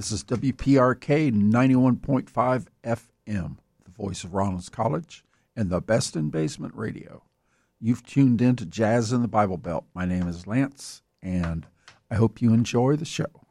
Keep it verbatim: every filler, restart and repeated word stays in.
This is W P R K ninety-one point five F M, the voice of Rollins College, and the best in basement radio. You've tuned in to Jazz in the Bible Belt. My name is Lance, and I hope you enjoy the show.